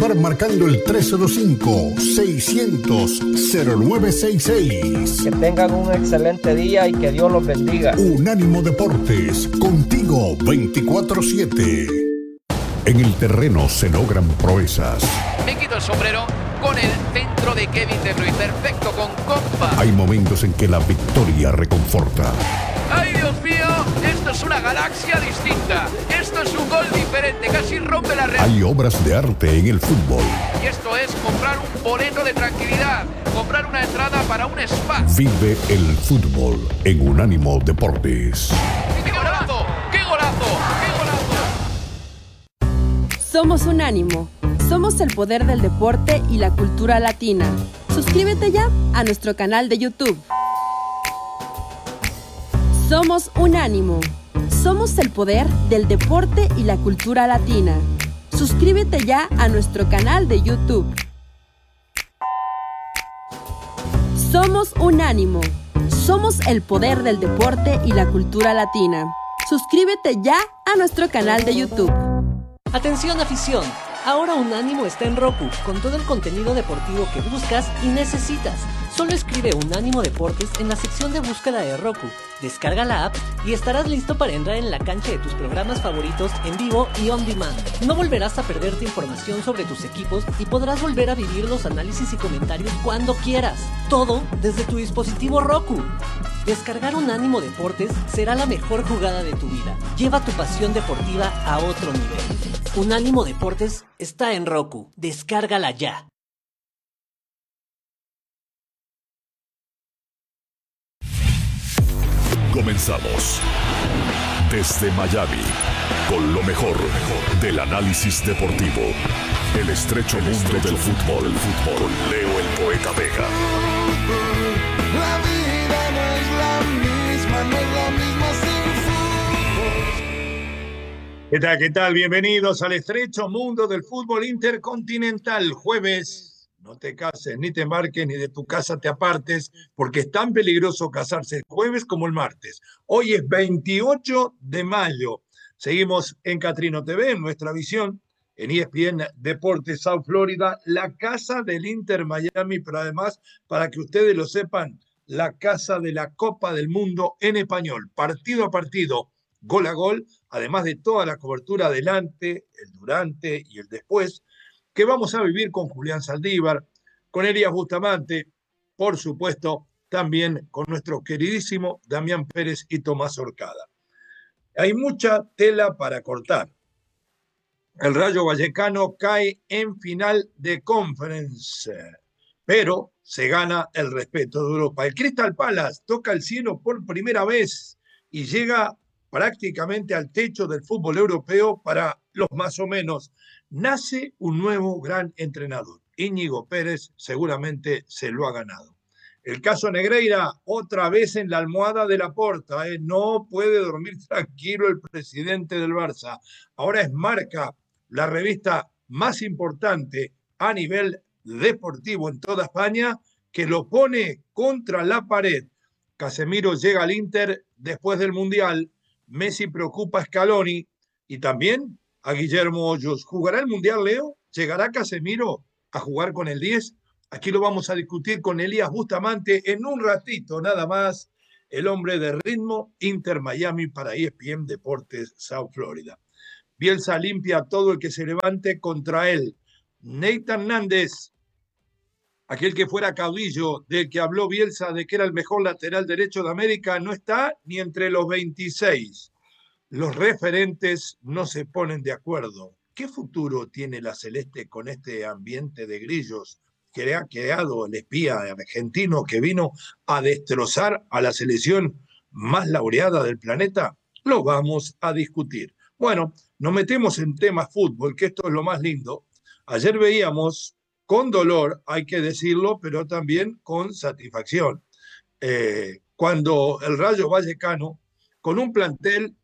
participar marcando el 305-600-0966. Que tengan un excelente día y que Dios los bendiga. Unánimo Deportes, contigo 24/7. En el terreno se logran proezas. Me quito el sombrero con el centro de Kevin De Bruyne, perfecto con compa. Hay momentos en que la victoria reconforta. ¡Ay, Dios mío! Esto es una galaxia distinta. Esto es un gol diferente, casi rompe la red. Hay obras de arte en el fútbol. Y esto es comprar un boleto de tranquilidad, comprar una entrada para un spa. Vive el fútbol en Unánimo Deportes. ¡Qué golazo! ¡Qué golazo! ¡Qué golazo! Somos Unánimo. Somos el poder del deporte y la cultura latina. Suscríbete ya a nuestro canal de YouTube. Somos Unánimo. Somos el poder del deporte y la cultura latina. Suscríbete ya a nuestro canal de YouTube. Somos Unánimo. Somos el poder del deporte y la cultura latina. Suscríbete ya a nuestro canal de YouTube. Atención afición, ahora Unánimo está en Roku con todo el contenido deportivo que buscas y necesitas. Solo escribe Unánimo Deportes en la sección de búsqueda de Roku, descarga la app y estarás listo para entrar en la cancha de tus programas favoritos en vivo y on demand. No volverás a perderte información sobre tus equipos y podrás volver a vivir los análisis y comentarios cuando quieras. Todo desde tu dispositivo Roku. Descargar Unánimo Deportes será la mejor jugada de tu vida. Lleva tu pasión deportiva a otro nivel. Unánimo Deportes está en Roku. Descárgala ya. Comenzamos desde Miami con lo mejor del análisis deportivo. El estrecho mundo del fútbol, con Leo el Poeta Vega. La vida no es la misma, no es la misma sin fútbol. ¿Qué tal? Bienvenidos al estrecho mundo del fútbol intercontinental. Jueves. No te cases, ni te embarques, ni de tu casa te apartes, porque es tan peligroso casarse el jueves como el martes. Hoy es 28 de mayo. Seguimos en Catrino TV, en nuestra visión, en ESPN Deportes South Florida, la casa del Inter Miami, pero además, para que ustedes lo sepan, la casa de la Copa del Mundo en español, partido a partido, gol a gol, además de toda la cobertura adelante, el durante y el después, que vamos a vivir con Julián Saldívar, con Elías Bustamante, por supuesto, también con nuestro queridísimo Damián Pérez y Tomás Orcada. Hay mucha tela para cortar. El Rayo Vallecano cae en final de Conference, pero se gana el respeto de Europa. El Crystal Palace toca el cielo por primera vez y llega prácticamente al techo del fútbol europeo para los más o menos. Nace un nuevo gran entrenador. Íñigo Pérez seguramente se lo ha ganado. El caso Negreira, otra vez en la almohada de Laporta. No puede dormir tranquilo el presidente del Barça. Ahora es Marca, la revista más importante a nivel deportivo en toda España, que lo pone contra la pared. Casemiro llega al Inter después del Mundial. Messi preocupa a Scaloni y también a Guillermo Hoyos. ¿Jugará el Mundial, Leo? ¿Llegará Casemiro a jugar con el 10? Aquí lo vamos a discutir con Elías Bustamante en un ratito, nada más. El hombre de ritmo, Inter Miami para ESPN Deportes South Florida. Bielsa limpia a todo el que se levante contra él. Nathan Nández, aquel que fuera caudillo, del que habló Bielsa de que era el mejor lateral derecho de América, no está ni entre los 26. Los referentes no se ponen de acuerdo. ¿Qué futuro tiene la Celeste con este ambiente de grillos que le ha creado el espía argentino que vino a destrozar a la selección más laureada del planeta? Lo vamos a discutir. Bueno, nos metemos en temas fútbol, que esto es lo más lindo. Ayer veíamos, con dolor, hay que decirlo, pero también con satisfacción, cuando el Rayo Vallecano, con un plantel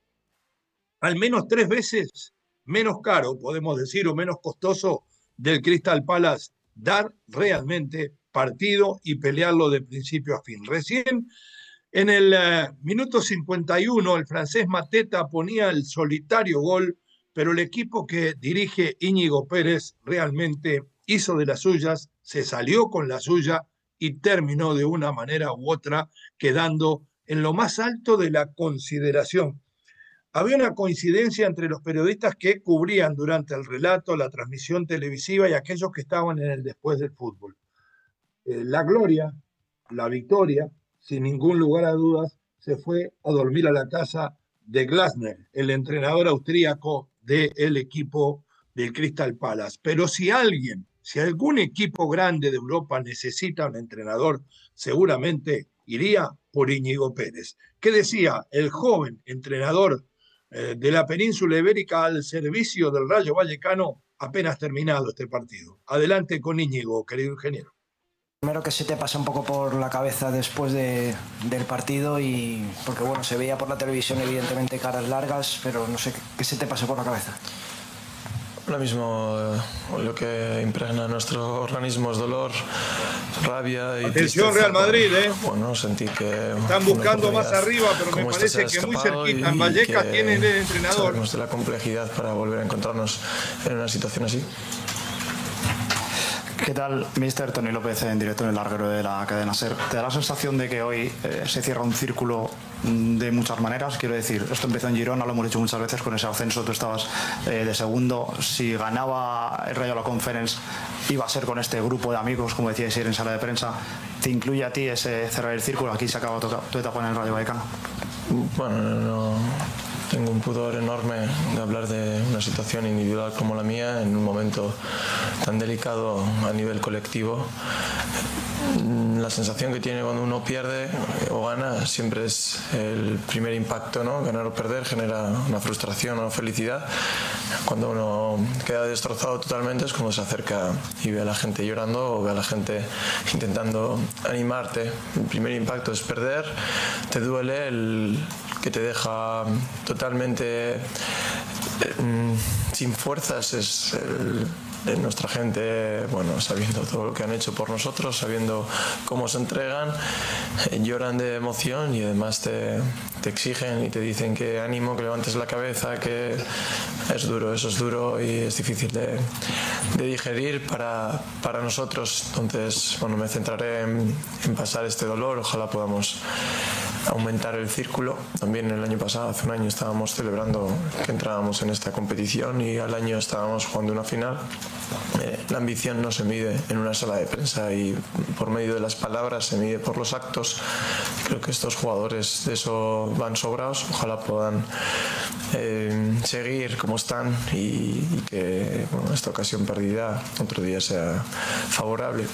al menos 3 veces menos caro, podemos decir, o menos costoso del Crystal Palace, dar realmente partido y pelearlo de principio a fin. Recién en el minuto 51 el francés Mateta ponía el solitario gol pero el equipo que dirige Íñigo Pérez realmente hizo de las suyas, se salió con la suya y terminó de una manera u otra quedando en lo más alto de la consideración. Había una coincidencia entre los periodistas que cubrían durante el relato, la transmisión televisiva y aquellos que estaban en el después del fútbol. La gloria, la victoria, sin ningún lugar a dudas, se fue a dormir a la casa de Glasner, el entrenador austríaco del equipo del Crystal Palace. Pero si algún equipo grande de Europa necesita un entrenador, seguramente iría por Íñigo Pérez. ¿Qué decía el joven entrenador de la península ibérica al servicio del Rayo Vallecano apenas terminado este partido? Adelante con Íñigo, querido ingeniero. Primero, que se te pasa un poco por la cabeza después del partido, y porque bueno, se veía por la televisión evidentemente caras largas, pero no sé qué se te pasó por la cabeza. Ahora mismo lo que impregna nuestro organismo es dolor, rabia y atención, tristeza. Real Madrid, Bueno, sentí que están buscando más arriba, pero me parece que muy cerquita en Vallecas tienen el entrenador. Sabemos de la complejidad para volver a encontrarnos en una situación así. ¿Qué tal, mister? Tony López, en directo en el larguero de la cadena SER. ¿Te da la sensación de que hoy se cierra un círculo de muchas maneras? Quiero decir, esto empezó en Girona, lo hemos dicho muchas veces, con ese ascenso tú estabas de segundo. Si ganaba el Rayo la Conference, iba a ser con este grupo de amigos, como decíais ayer en sala de prensa. ¿Te incluye a ti ese cerrar el círculo? Aquí se acaba tu etapa en el Rayo Vallecano. Bueno, no tengo un pudor enorme de hablar de una situación individual como la mía en un momento tan delicado a nivel colectivo. La sensación que tiene cuando uno pierde o gana siempre es el primer impacto, ¿no? Ganar o perder genera una frustración o felicidad. Cuando uno queda destrozado totalmente es cuando se acerca y ve a la gente llorando o ve a la gente intentando animarte. El primer impacto es perder, te duele, el que te deja totalmente sin fuerzas es nuestra gente, bueno, sabiendo todo lo que han hecho por nosotros, sabiendo cómo se entregan, lloran de emoción y además te exigen y te dicen que ánimo, que levantes la cabeza, que es duro, eso es duro y es difícil de digerir para nosotros. Entonces, bueno, me centraré en pasar este dolor, ojalá podamos aumentar el círculo. También el año pasado, hace un año, estábamos celebrando que entrábamos en esta competición y al año estábamos jugando una final. La ambición no se mide en una sala de prensa y por medio de las palabras, se mide por los actos. Creo que estos jugadores de eso van sobrados, ojalá puedan seguir como están y que esta ocasión perdida otro día sea favorable.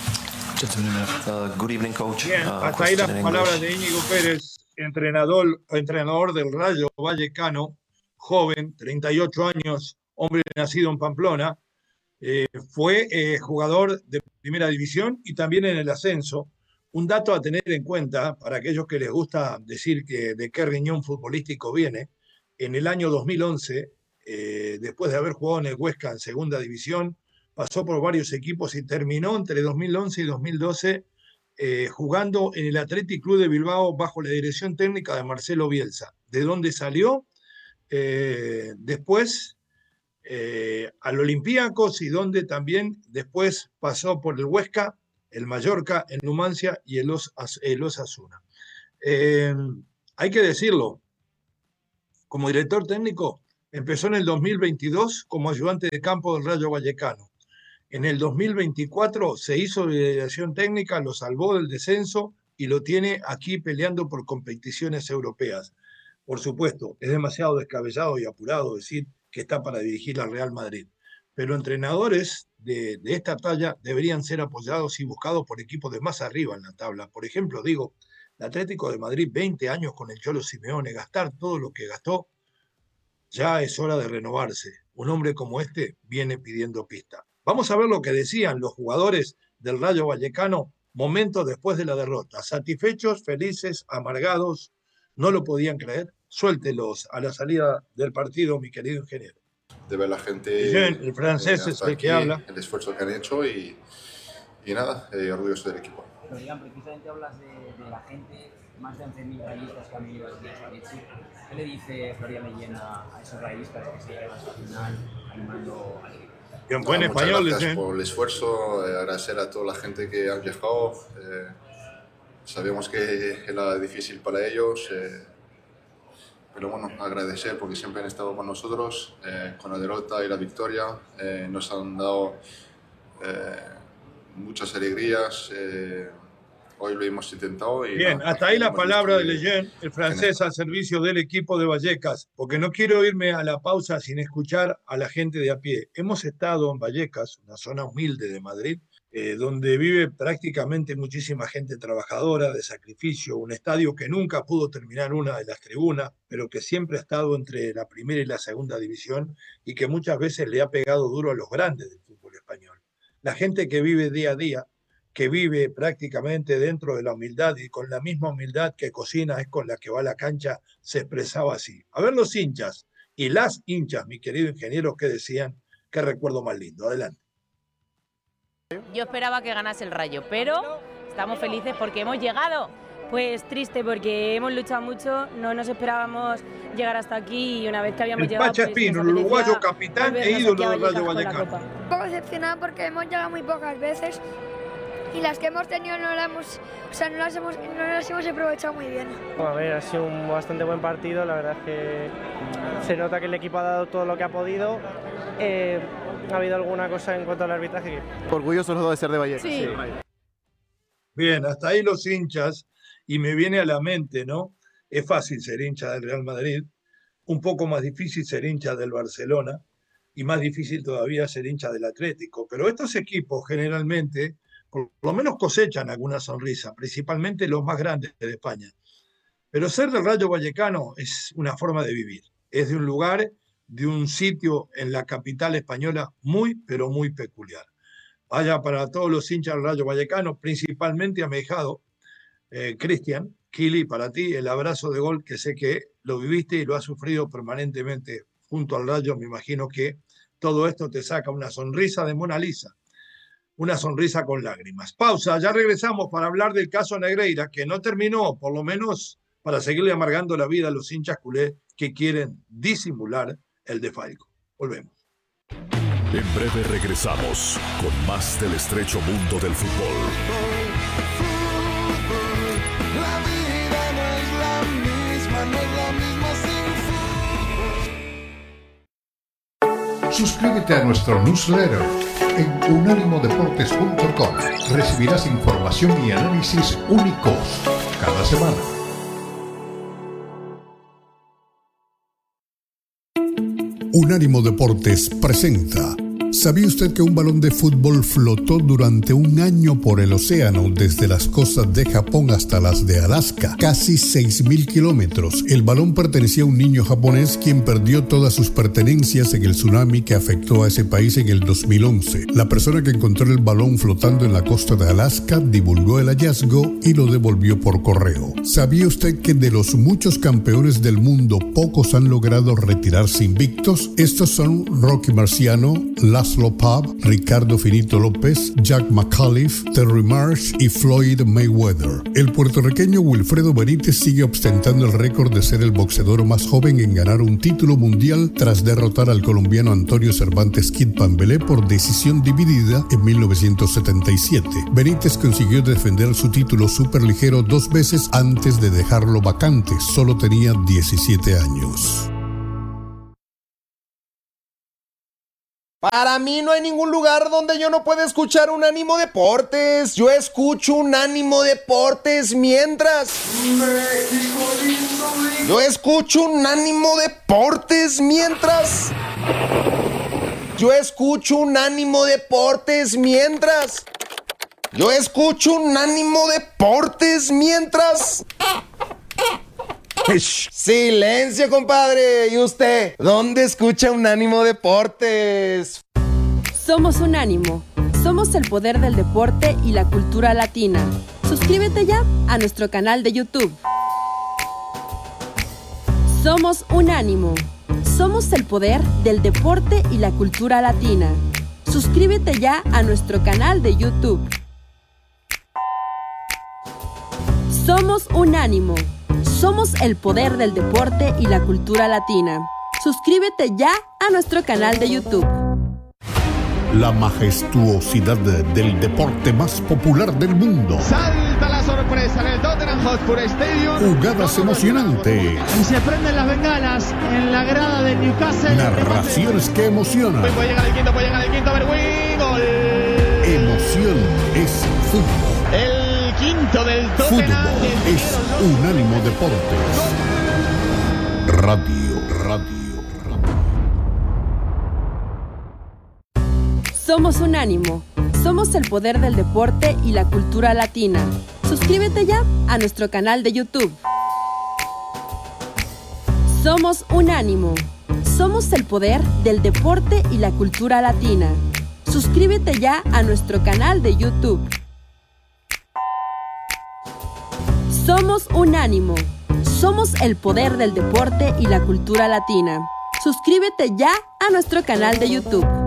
Good evening, coach. Bien, hasta ahí las palabras de Íñigo Pérez, entrenador del Rayo Vallecano, joven, 38 años, hombre nacido en Pamplona. Fue jugador de primera división y también en el ascenso. Un dato a tener en cuenta para aquellos que les gusta decir que de qué riñón futbolístico viene. En el año 2011, después de haber jugado en el Huesca en segunda división, pasó por varios equipos y terminó entre 2011 y 2012 jugando en el Athletic Club de Bilbao bajo la dirección técnica de Marcelo Bielsa, de donde salió después al Olympiacos y donde también después pasó por el Huesca, el Mallorca, el Numancia y el Osasuna. Hay que decirlo, como director técnico empezó en el 2022 como ayudante de campo del Rayo Vallecano. En el 2024 se hizo de dirección técnica, lo salvó del descenso y lo tiene aquí peleando por competiciones europeas. Por supuesto, es demasiado descabellado y apurado decir que está para dirigir al Real Madrid, pero entrenadores de esta talla deberían ser apoyados y buscados por equipos de más arriba en la tabla. Por ejemplo, digo, el Atlético de Madrid, 20 años con el Cholo Simeone, gastar todo lo que gastó, ya es hora de renovarse. Un hombre como este viene pidiendo pista. Vamos a ver lo que decían los jugadores del Rayo Vallecano momentos después de la derrota. Satisfechos, felices, amargados, no lo podían creer. Suéltelos a la salida del partido, mi querido ingeniero. De ver la gente. El francés es el que habla. El esfuerzo que han hecho y nada, orgulloso del equipo. Pero, Jan, precisamente hablas de la gente más de 11.000 rayistas que han venido aquí a Savitsi. ¿Qué le dice Florian Leyen a esos rayistas que se llegan hasta el final animando al equipo? En buen español, muchas gracias por el esfuerzo, agradecer a toda la gente que ha viajado. Sabíamos que era difícil para ellos, pero bueno, agradecer porque siempre han estado con nosotros, con la derrota y la victoria. Nos han dado muchas alegrías. Hoy lo hemos intentado. Y bien, hasta ahí la palabra de Leyen, el francés al servicio del equipo de Vallecas, porque no quiero irme a la pausa sin escuchar a la gente de a pie. Hemos estado en Vallecas, una zona humilde de Madrid, donde vive prácticamente muchísima gente trabajadora, de sacrificio, un estadio que nunca pudo terminar una de las tribunas, pero que siempre ha estado entre la primera y la segunda división y que muchas veces le ha pegado duro a los grandes del fútbol español. La gente que vive día a día, que vive prácticamente dentro de la humildad y con la misma humildad que cocina es con la que va a la cancha, se expresaba así. A ver los hinchas y las hinchas, mi querido ingeniero, ¿qué decían? Qué recuerdo más lindo. Adelante. Yo esperaba que ganase el Rayo, pero estamos felices porque hemos llegado. Pues triste porque hemos luchado mucho, no nos esperábamos llegar hasta aquí y una vez que habíamos llegado... Pacha Espino, el uruguayo capitán e ídolo del Rayo Vallecano. Un poco decepcionada porque hemos llegado muy pocas veces y las que hemos tenido no las hemos aprovechado muy bien. A ver, ha sido un bastante buen partido, la verdad es que se nota que el equipo ha dado todo lo que ha podido. Ha habido alguna cosa en cuanto al arbitraje. Orgullosos los dos de ser de Vallecas. Sí. Bien, hasta ahí los hinchas, y me viene a la mente, ¿no? Es fácil ser hincha del Real Madrid, un poco más difícil ser hincha del Barcelona, y más difícil todavía ser hincha del Atlético. Pero estos equipos generalmente, por lo menos cosechan alguna sonrisa, principalmente los más grandes de España. Pero ser del Rayo Vallecano es una forma de vivir, es de un lugar, de un sitio en la capital española muy, pero muy peculiar. Vaya para todos los hinchas del Rayo Vallecano, principalmente a mi ahijado, Cristian, Kili, para ti, el abrazo de gol que sé que lo viviste y lo has sufrido permanentemente junto al Rayo. Me imagino que todo esto te saca una sonrisa de Mona Lisa, una sonrisa con lágrimas. Pausa, ya regresamos para hablar del caso Negreira, que no terminó, por lo menos para seguirle amargando la vida a los hinchas culés que quieren disimular el desfalco. Volvemos. En breve regresamos con más del estrecho mundo del fútbol. La vida no es la misma sin fútbol. Suscríbete a nuestro newsletter en unánimodeportes.com. Recibirás información y análisis únicos cada semana. Unánimo Deportes presenta. ¿Sabía usted que un balón de fútbol flotó durante un año por el océano desde las costas de Japón hasta las de Alaska? Casi 6.000 kilómetros. El balón pertenecía a un niño japonés quien perdió todas sus pertenencias en el tsunami que afectó a ese país en el 2011. La persona que encontró el balón flotando en la costa de Alaska divulgó el hallazgo y lo devolvió por correo. ¿Sabía usted que de los muchos campeones del mundo pocos han logrado retirarse invictos? Estos son Rocky Marciano, Laszlo Pav, Ricardo Finito López, Jack McAuliffe, Terry Marsh y Floyd Mayweather. El puertorriqueño Wilfredo Benítez sigue ostentando el récord de ser el boxeador más joven en ganar un título mundial tras derrotar al colombiano Antonio Cervantes Kid Pambelé por decisión dividida en 1977. Benítez consiguió defender su título superligero 2 veces antes de dejarlo vacante. Solo tenía 17 años. Para mí no hay ningún lugar donde yo no pueda escuchar Unánimo Deportes. Yo escucho Unánimo Deportes mientras... Yo escucho Unánimo Deportes mientras... Yo escucho Unánimo Deportes mientras... Yo escucho Unánimo Deportes mientras... Silencio, compadre. ¿Y usted? ¿Dónde escucha Unánimo Deportes? Somos Unánimo. Somos el poder del deporte y la cultura latina. Suscríbete ya a nuestro canal de YouTube. Somos Unánimo. Somos el poder del deporte y la cultura latina. Suscríbete ya a nuestro canal de YouTube. Somos Unánimo. Somos el poder del deporte y la cultura latina. Suscríbete ya a nuestro canal de YouTube. La majestuosidad del deporte más popular del mundo. Salta la sorpresa en el Tottenham Hotspur Stadium. Jugadas emocionantes. Y se prenden las bengalas en la grada de Newcastle. Narraciones que emocionan. Puede llegar el quinto, Berwin. Gol. Emoción es fútbol. El quinto del Tottenham. Fútbol es Unánimo Deportes. Radio. Somos Unánimo. Somos el poder del deporte y la cultura latina. Suscríbete ya a nuestro canal de YouTube. Somos Unánimo. Somos el poder del deporte y la cultura latina. Suscríbete ya a nuestro canal de YouTube. Somos Unánimo. Somos el poder del deporte y la cultura latina. Suscríbete ya a nuestro canal de YouTube.